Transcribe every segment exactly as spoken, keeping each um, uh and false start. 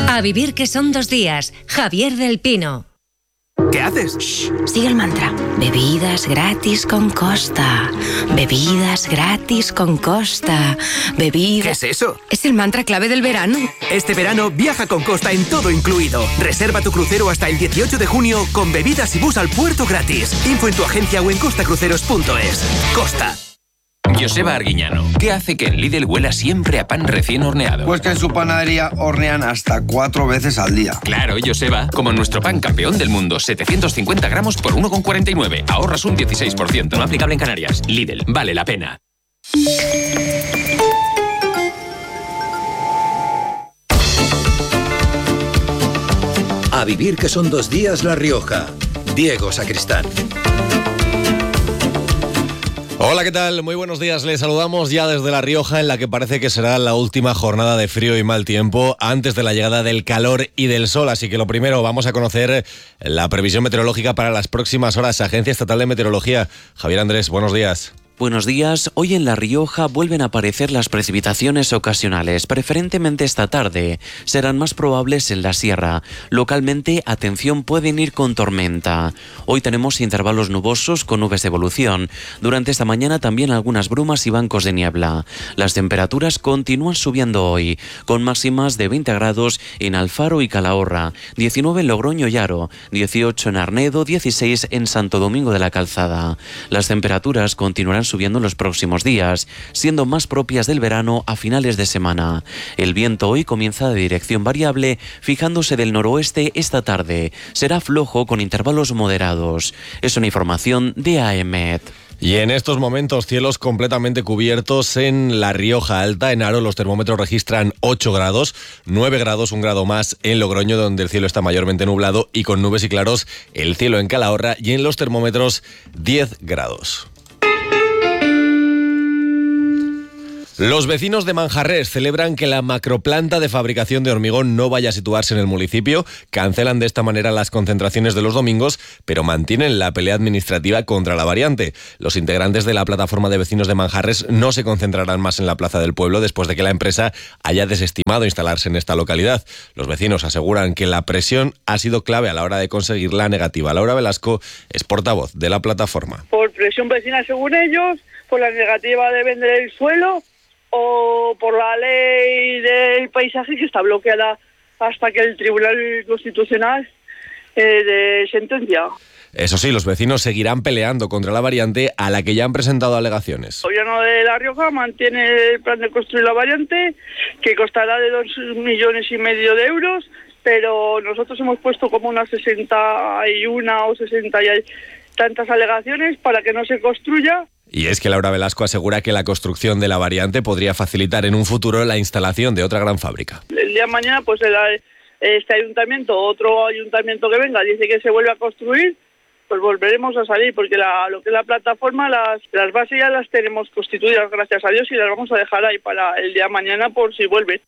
A vivir que son dos días. Javier del Pino. ¿Qué haces? Shh, sigue el mantra. Bebidas gratis con Costa. Bebidas gratis con Costa. Bebidas... ¿Qué es eso? Es el mantra clave del verano. Este verano viaja con Costa en todo incluido. Reserva tu crucero hasta el dieciocho de junio con bebidas y bus al puerto gratis. Info en tu agencia o en costacruceros punto es. Costa. Joseba Arguiñano, ¿qué hace que en Lidl huela siempre a pan recién horneado? Pues que en su panadería hornean hasta cuatro veces al día. Claro, Joseba, como nuestro pan campeón del mundo, setecientos cincuenta gramos por uno con cuarenta y nueve. Ahorras un dieciséis por ciento. No aplicable en Canarias. Lidl, vale la pena. A vivir que son dos días La Rioja. Diego Sacristán. Hola, ¿qué tal? Muy buenos días. Les saludamos ya desde La Rioja, en la que parece que será la última jornada de frío y mal tiempo antes de la llegada del calor y del sol. Así que lo primero, vamos a conocer la previsión meteorológica para las próximas horas. Agencia Estatal de Meteorología. Javier Andrés, buenos días. Buenos días. Hoy en La Rioja vuelven a aparecer las precipitaciones ocasionales, preferentemente esta tarde. Serán más probables en la sierra. Localmente, atención, pueden ir con tormenta. Hoy tenemos intervalos nubosos con nubes de evolución. Durante esta mañana también algunas brumas y bancos de niebla. Las temperaturas continúan subiendo hoy, con máximas de veinte grados en Alfaro y Calahorra, diecinueve en Logroño y Haro, dieciocho en Arnedo, dieciséis en Santo Domingo de la Calzada. Las temperaturas continuarán subiendo en los próximos días, siendo más propias del verano a finales de semana. El viento hoy comienza de dirección variable, fijándose del noroeste esta tarde. Será flojo con intervalos moderados. Es una información de A E M E T. Y en estos momentos, cielos completamente cubiertos en La Rioja Alta. En Haro los termómetros registran ocho grados, nueve grados, un grado más en Logroño, donde el cielo está mayormente nublado y con nubes y claros el cielo en Calahorra, y en los termómetros diez grados. Los vecinos de Manjarrés celebran que la macroplanta de fabricación de hormigón no vaya a situarse en el municipio. Cancelan de esta manera las concentraciones de los domingos, pero mantienen la pelea administrativa contra la variante. Los integrantes de la plataforma de vecinos de Manjarrés no se concentrarán más en la plaza del pueblo después de que la empresa haya desestimado instalarse en esta localidad. Los vecinos aseguran que la presión ha sido clave a la hora de conseguir la negativa. Laura Velasco es portavoz de la plataforma. Por presión vecina, según ellos, por la negativa de vender el suelo, o por la ley del paisaje, que está bloqueada hasta que el Tribunal Constitucional eh, de sentencia. Eso sí, los vecinos seguirán peleando contra la variante, a la que ya han presentado alegaciones. El gobierno de La Rioja mantiene el plan de construir la variante, que costará de dos millones y medio de euros, pero nosotros hemos puesto como unas sesenta y una o sesenta y tantas alegaciones para que no se construya. Y es que Laura Velasco asegura que la construcción de la variante podría facilitar en un futuro la instalación de otra gran fábrica. El día de mañana, pues el, este ayuntamiento, otro ayuntamiento que venga, dice que se vuelve a construir, pues volveremos a salir, porque la, lo que es la plataforma, las, las bases ya las tenemos constituidas, gracias a Dios, y las vamos a dejar ahí para el día de mañana por si vuelve.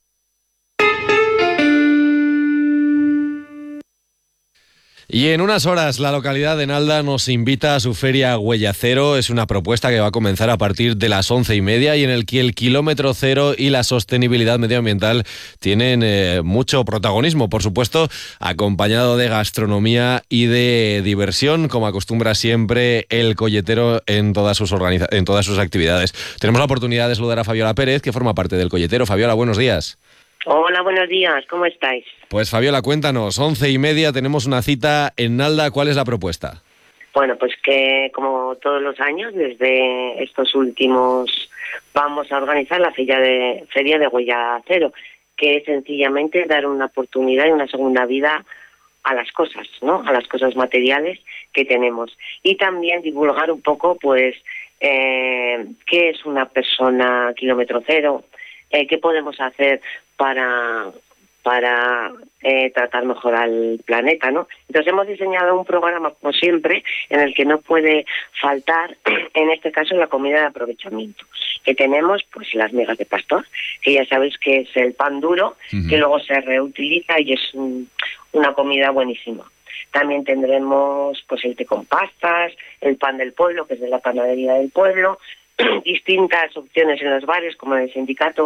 Y en unas horas la localidad de Nalda nos invita a su feria Huella Cero. Es una propuesta que va a comenzar a partir de las once y media y en el que el kilómetro cero y la sostenibilidad medioambiental tienen eh, mucho protagonismo, por supuesto, acompañado de gastronomía y de diversión, como acostumbra siempre el Colletero en todas sus organiza- en todas sus actividades. Tenemos la oportunidad de saludar a Fabiola Pérez, que forma parte del Colletero. Fabiola, buenos días. Hola, buenos días, ¿cómo estáis? Pues Fabiola, cuéntanos, once y media tenemos una cita en Nalda, ¿cuál es la propuesta? Bueno, pues que como todos los años, desde estos últimos, vamos a organizar la feria de, feria de Huella Cero, que es sencillamente dar una oportunidad y una segunda vida a las cosas, ¿no? A las cosas materiales que tenemos. Y también divulgar un poco, pues, eh, qué es una persona kilómetro cero, eh, qué podemos hacer para para eh, tratar mejor al planeta, ¿no? Entonces hemos diseñado un programa, como siempre, en el que no puede faltar, en este caso, la comida de aprovechamiento. Que tenemos, pues, las migas de pastor, que ya sabéis que es el pan duro, uh-huh. que luego se reutiliza y es un, una comida buenísima. También tendremos, pues, el té con pastas, el pan del pueblo, que es de la panadería del pueblo, distintas opciones en los bares, como en el sindicato,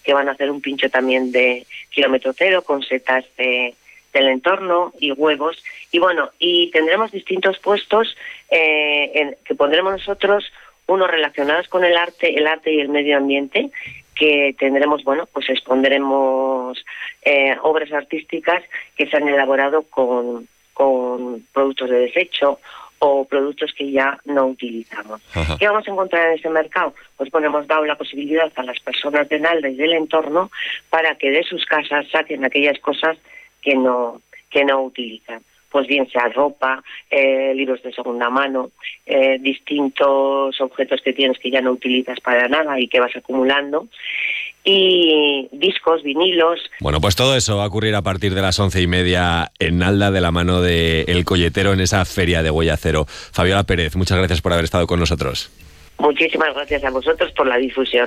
que van a hacer un pincho también de kilómetro cero con setas de, del entorno y huevos. Y bueno, y tendremos distintos puestos eh, en, que pondremos nosotros, unos relacionados con el arte, el arte y el medio ambiente, que tendremos, bueno, pues expondremos eh, obras artísticas que se han elaborado con, con productos de desecho o productos que ya no utilizamos. Ajá. ¿Qué vamos a encontrar en ese mercado? Pues bueno, hemos dado la posibilidad a las personas de Nalda y del entorno para que de sus casas saquen aquellas cosas que no, que no utilizan. Pues bien sea ropa, eh, libros de segunda mano, eh, distintos objetos que tienes que ya no utilizas para nada y que vas acumulando, y discos, vinilos. Bueno, pues todo eso va a ocurrir a partir de las once y media en Nalda, de la mano de El Colletero, en esa feria de Huella Cero. Fabiola Pérez, muchas gracias por haber estado con nosotros. Muchísimas gracias a vosotros por la difusión.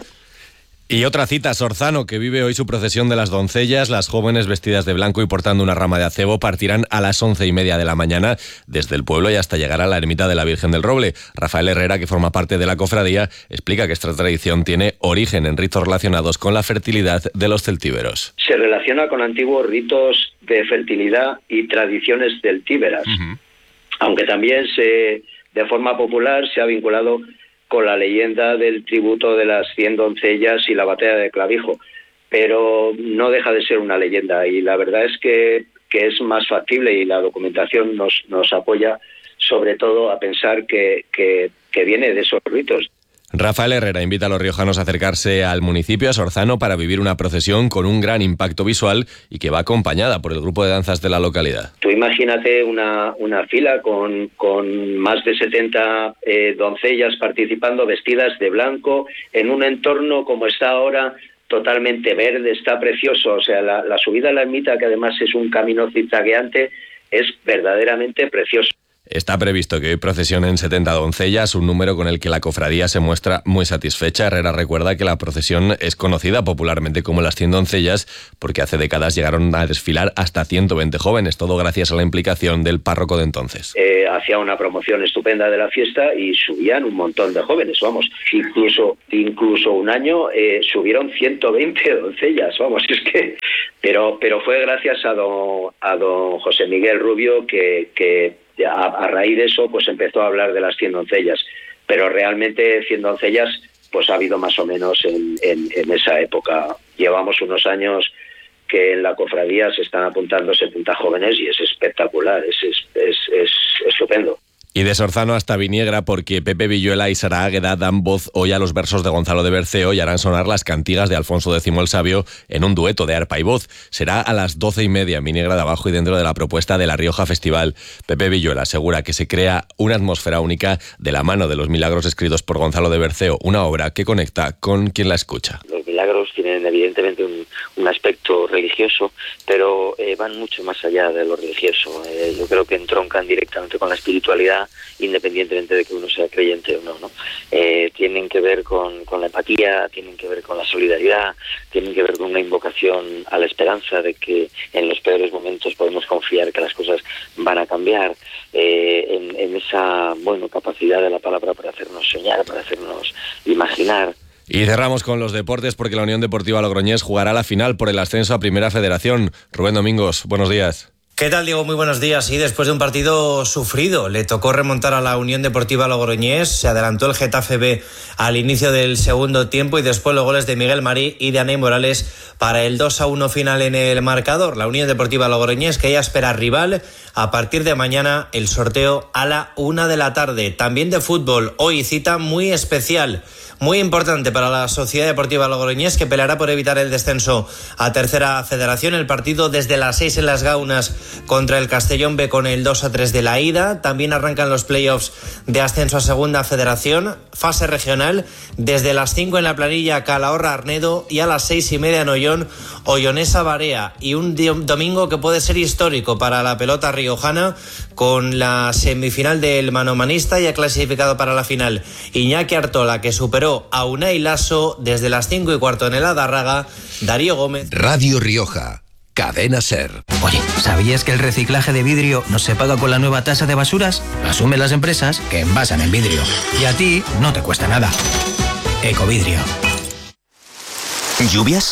Y otra cita, Sorzano, que vive hoy su procesión de las doncellas. Las jóvenes vestidas de blanco y portando una rama de acebo partirán a las once y media de la mañana desde el pueblo y hasta llegar a la ermita de la Virgen del Roble. Rafael Herrera, que forma parte de la cofradía, explica que esta tradición tiene origen en ritos relacionados con la fertilidad de los celtíberos. Se relaciona con antiguos ritos de fertilidad y tradiciones celtíberas, uh-huh. aunque también se, de forma popular se ha vinculado con la leyenda del tributo de las cien doncellas y la batalla de Clavijo, pero no deja de ser una leyenda, y la verdad es que, que es más factible, y la documentación nos, nos apoya sobre todo a pensar que, que, que viene de esos ritos. Rafael Herrera invita a los riojanos a acercarse al municipio, a Sorzano, para vivir una procesión con un gran impacto visual y que va acompañada por el grupo de danzas de la localidad. Tú imagínate una, una fila con, con más de setenta eh, doncellas participando, vestidas de blanco, en un entorno como está ahora, totalmente verde, está precioso. O sea, la, la subida a la ermita, que además es un camino zigzagueante, es verdaderamente precioso. Está previsto que hoy procesionen setenta doncellas, un número con el que la cofradía se muestra muy satisfecha. Herrera recuerda que la procesión es conocida popularmente como las cien doncellas porque hace décadas llegaron a desfilar hasta ciento veinte jóvenes, todo gracias a la implicación del párroco de entonces. Eh, hacía una promoción estupenda de la fiesta y subían un montón de jóvenes, vamos, incluso incluso un año eh, subieron ciento veinte doncellas, vamos, es que... Pero, pero fue gracias a don, a don José Miguel Rubio que... que A, a raíz de eso pues empezó a hablar de las cien doncellas, pero realmente cien doncellas pues ha habido más o menos en, en, en esa época. Llevamos unos años que en la cofradía se están apuntando setenta jóvenes y es espectacular, es, es, es, es estupendo. Y de Sorzano hasta Viniegra, porque Pepe Villuela y Sara Águeda dan voz hoy a los versos de Gonzalo de Berceo y harán sonar las cantigas de Alfonso X el Sabio en un dueto de arpa y voz. Será a las doce y media en Viniegra de Abajo y dentro de la propuesta de La Rioja Festival. Pepe Villuela asegura que se crea una atmósfera única de la mano de los milagros escritos por Gonzalo de Berceo, una obra que conecta con quien la escucha. Los milagros tienen evidentemente un, un aspecto religioso, pero eh, van mucho más allá de lo religioso. Eh, yo creo que entroncan directamente con la espiritualidad, independientemente de que uno sea creyente o no, ¿no? Eh, tienen que ver con, con la empatía, tienen que ver con la solidaridad, tienen que ver con una invocación a la esperanza de que en los peores momentos podemos confiar que las cosas van a cambiar, eh, en, en esa bueno capacidad de la palabra para hacernos soñar, para hacernos imaginar. Y cerramos con los deportes porque la Unión Deportiva Logroñés jugará la final por el ascenso a Primera Federación. Rubén Domingos, buenos días. ¿Qué tal, Diego? Muy buenos días. Y después de un partido sufrido, le tocó remontar a la Unión Deportiva Logroñés. Se adelantó el Getafe B al inicio del segundo tiempo y después los goles de Miguel Marí y de Aney Morales para el dos a uno final en el marcador. La Unión Deportiva Logroñés, que ya espera rival a partir de mañana, el sorteo a la una de la tarde. También de fútbol, hoy cita muy especial, muy importante para la Sociedad Deportiva Logroñés, que peleará por evitar el descenso a Tercera Federación. El partido desde las seis en Las Gaunas contra el Castellón B con el dos a tres de la ida. También arrancan los playoffs de ascenso a Segunda Federación, fase regional, desde las cinco en la planilla Calahorra Arnedo y a las seis y media en Ollón, Ollonesa Barea. Y un domingo que puede ser histórico para la pelota riojana, con la semifinal del manomanista ya clasificado para la final Iñaki Artola, que superó a Unai Lasso. Desde las cinco y cuarto en el Adarraga, Darío Gómez. Radio Rioja, Cadena SER. Oye, ¿sabías que el reciclaje de vidrio no se paga con la nueva tasa de basuras? Lo asumen las empresas que envasan el vidrio. Y a ti no te cuesta nada. Ecovidrio. ¿Lluvias?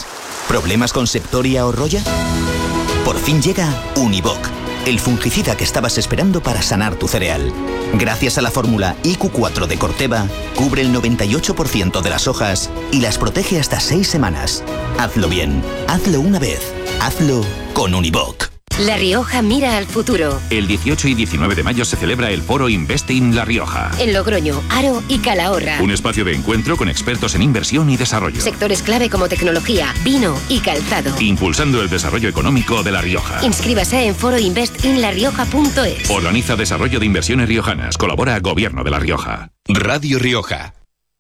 ¿Problemas con Septoria o Roya? Por fin llega Univoc, el fungicida que estabas esperando para sanar tu cereal. Gracias a la fórmula I Q cuatro de Corteva, cubre el noventa y ocho por ciento de las hojas y las protege hasta seis semanas. Hazlo bien, hazlo una vez, hazlo con Univoc. La Rioja mira al futuro. El dieciocho y diecinueve de mayo se celebra el foro Investing La Rioja. En Logroño, Haro y Calahorra. Un espacio de encuentro con expertos en inversión y desarrollo. Sectores clave como tecnología, vino y calzado. Impulsando el desarrollo económico de La Rioja. Inscríbase en foro investin la rioja punto es. Organiza Desarrollo de Inversiones Riojanas. Colabora Gobierno de La Rioja. Radio Rioja.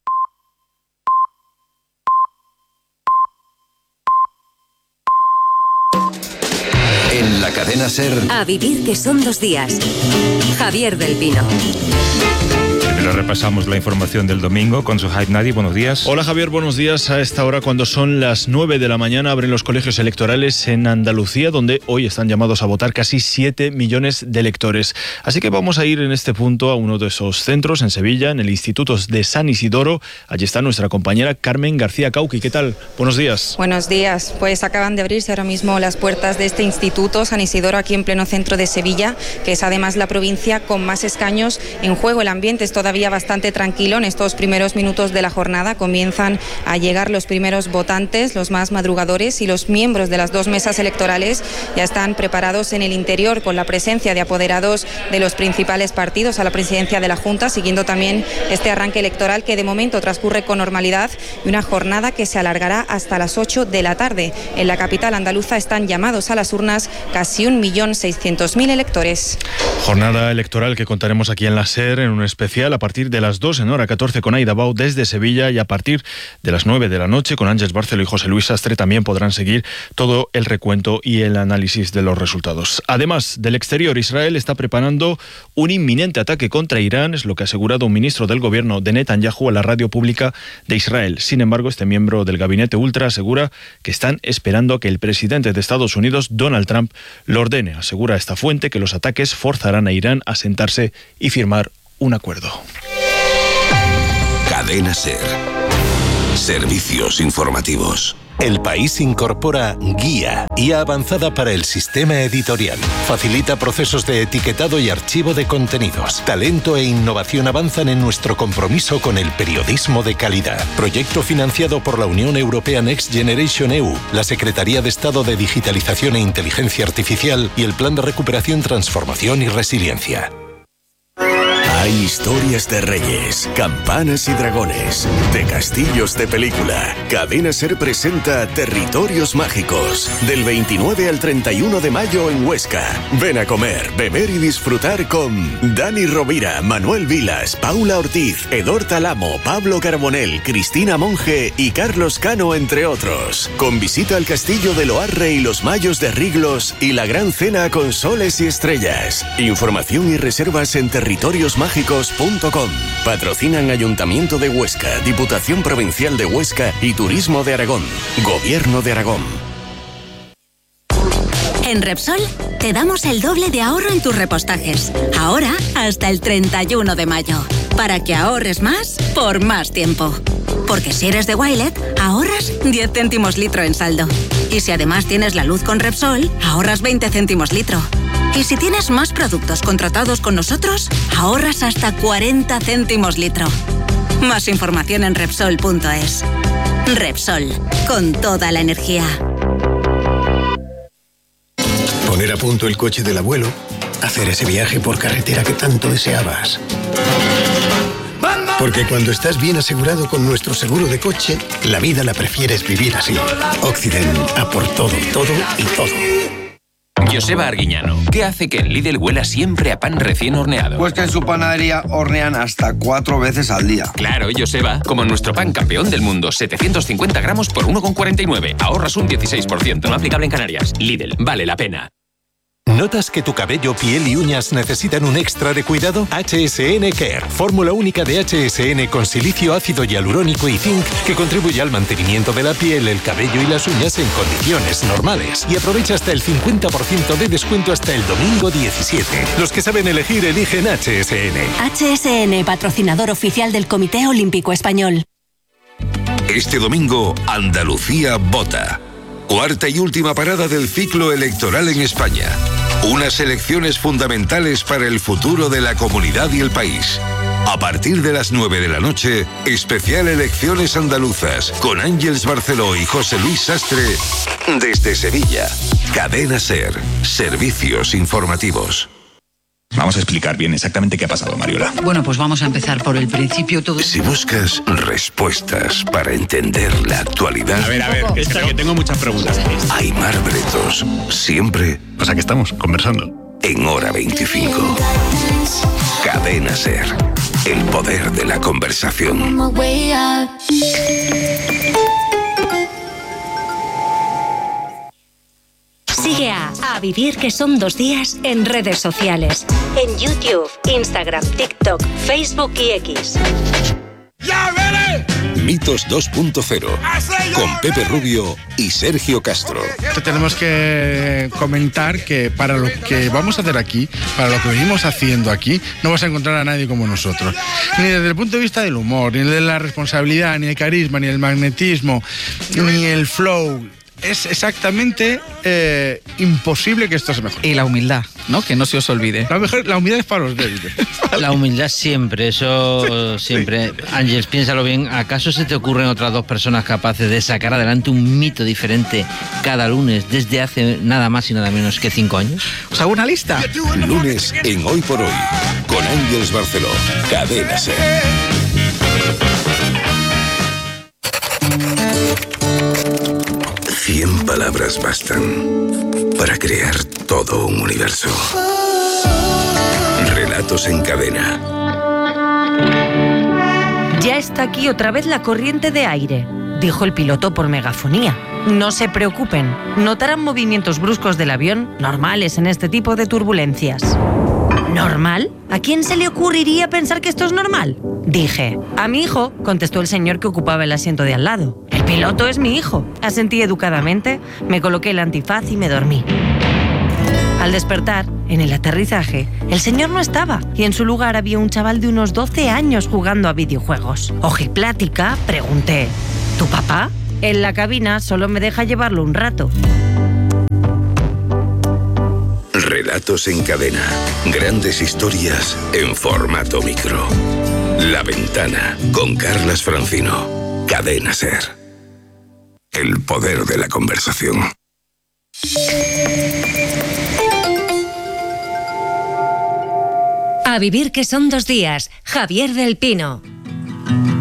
En la cadena SER. A vivir que son dos días. Javier del Pino. Primero repasamos la información del domingo con Suhaib Nadi. Buenos días. Hola Javier, buenos días. A esta hora, cuando son las nueve de la mañana, abren los colegios electorales en Andalucía, donde hoy están llamados a votar casi siete millones de electores. Así que vamos a ir en este punto a uno de esos centros, en Sevilla, en el Instituto de San Isidoro. Allí está nuestra compañera Carmen García Cauqui. ¿Qué tal? Buenos días. Buenos días. Pues acaban de abrirse ahora mismo las puertas de este Instituto San Isidoro, aquí en pleno centro de Sevilla, que es además la provincia con más escaños en juego. El ambiente es todavía bastante tranquilo. En estos primeros minutos de la jornada comienzan a llegar los primeros votantes, los más madrugadores, y los miembros de las dos mesas electorales ya están preparados en el interior, con la presencia de apoderados de los principales partidos a la presidencia de la Junta, siguiendo también este arranque electoral que de momento transcurre con normalidad, y una jornada que se alargará hasta las ocho de la tarde. En la capital andaluza están llamados a las urnas casi un millón seiscientos mil electores. Jornada electoral que contaremos aquí en la SER en un especial a partir de las dos en hora catorce con Aida Bau desde Sevilla, y a partir de las nueve de la noche con Ángeles Barceló y José Luis Sastre también podrán seguir todo el recuento y el análisis de los resultados. Además, del exterior, Israel está preparando un inminente ataque contra Irán, es lo que ha asegurado un ministro del gobierno de Netanyahu a la radio pública de Israel. Sin embargo, este miembro del gabinete ultra asegura que están esperando a que el presidente de Estados Unidos, Donald Trump, lo ordene. Asegura esta fuente que los ataques forzarán a Irán a sentarse y firmar un acuerdo. Cadena SER. Servicios informativos. El País incorpora Guía, I A avanzada para el sistema editorial. Facilita procesos de etiquetado y archivo de contenidos. Talento e innovación avanzan en nuestro compromiso con el periodismo de calidad. Proyecto financiado por la Unión Europea Next Generation E U, la Secretaría de Estado de Digitalización e Inteligencia Artificial y el Plan de Recuperación, Transformación y Resiliencia. Hay historias de reyes, campanas y dragones, de castillos de película. Cadena SER presenta Territorios Mágicos, del veintinueve al treinta y uno de mayo en Huesca. Ven a comer, beber y disfrutar con Dani Rovira, Manuel Vilas, Paula Ortiz, Edor Talamo, Pablo Carbonell, Cristina Monge y Carlos Cano, entre otros. Con visita al castillo de Loarre y los Mayos de Riglos y la gran cena con soles y estrellas. Información y reservas en territorios mágicos punto com. Patrocinan Ayuntamiento de Huesca, Diputación Provincial de Huesca y Turismo de Aragón. Gobierno de Aragón. En Repsol te damos el doble de ahorro en tus repostajes. Ahora hasta el treinta y uno de mayo. Para que ahorres más por más tiempo. Porque si eres de Wilet, ahorras diez céntimos litro en saldo. Y si además tienes la luz con Repsol, ahorras veinte céntimos litro. Y si tienes más productos contratados con nosotros, ahorras hasta cuarenta céntimos litro. Más información en Repsol punto es. Repsol, con toda la energía. Poner a punto el coche del abuelo, hacer ese viaje por carretera que tanto deseabas. Porque cuando estás bien asegurado con nuestro seguro de coche, la vida la prefieres vivir así. Occident, a por todo, todo y todo. Joseba Arguiñano, ¿qué hace que en Lidl huela siempre a pan recién horneado? Pues que en su panadería hornean hasta cuatro veces al día. Claro, Joseba, como nuestro pan campeón del mundo, setecientos cincuenta gramos por uno con cuarenta y nueve. Ahorras un dieciséis por ciento, no aplicable en Canarias. Lidl, vale la pena. ¿Notas que tu cabello, piel y uñas necesitan un extra de cuidado? H S N Care, fórmula única de H S N con silicio, ácido hialurónico y zinc que contribuye al mantenimiento de la piel, el cabello y las uñas en condiciones normales. Y aprovecha hasta el cincuenta por ciento de descuento hasta el domingo diecisiete. Los que saben elegir eligen H S N. H S N, patrocinador oficial del Comité Olímpico Español. Este domingo, Andalucía vota. Cuarta y última parada del ciclo electoral en España. Unas elecciones fundamentales para el futuro de la comunidad y el país. A partir de las nueve de la noche, especial Elecciones Andaluzas, con Ángeles Barceló y José Luis Sastre, desde Sevilla. Cadena SER, servicios informativos. Vamos a explicar bien exactamente qué ha pasado, Mariola. Bueno, pues vamos a empezar por el principio. Todo... Si buscas respuestas para entender la actualidad... A ver, a ver, que, esta, que tengo muchas preguntas. Aimar Bretos, siempre... O sea, que estamos conversando. En Hora veinticinco. Cadena SER, el poder de la conversación. Sigue a A Vivir que son dos días en redes sociales. En YouTube, Instagram, TikTok, Facebook y X. Mitos dos punto cero con Pepe Rubio y Sergio Castro. Tenemos que comentar que para lo que vamos a hacer aquí, para lo que venimos haciendo aquí, no vas a encontrar a nadie como nosotros. Ni desde el punto de vista del humor, ni de la responsabilidad, ni el carisma, ni el magnetismo, ni el flow. Es exactamente eh, imposible que esto se mejore. Y la humildad, ¿no? Que no se os olvide. La, mejor, la humildad es para los débiles. La humildad siempre, eso siempre. Sí. Ángeles, piénsalo bien. ¿Acaso se te ocurren otras dos personas capaces de sacar adelante un mito diferente cada lunes desde hace nada más y nada menos que cinco años? ¿Os hago una lista? Lunes en Hoy por Hoy, con Ángeles Barceló. Cadena SER. Cien palabras bastan para crear todo un universo. Relatos en cadena. Ya está aquí otra vez la corriente de aire, dijo el piloto por megafonía. No se preocupen, notarán movimientos bruscos del avión normales en este tipo de turbulencias. ¿Normal? ¿A quién se le ocurriría pensar que esto es normal? Dije. A mi hijo, contestó el señor que ocupaba el asiento de al lado. El piloto es mi hijo. Asentí educadamente, me coloqué el antifaz y me dormí. Al despertar, en el aterrizaje, el señor no estaba y en su lugar había un chaval de unos doce años jugando a videojuegos. Ojiplática, pregunté. ¿Tu papá? En la cabina solo me deja llevarlo un rato. Relatos en cadena. Grandes historias en formato micro. La Ventana, con Carlas Francino. Cadena SER. El poder de la conversación. A Vivir que son dos días. Javier del Pino.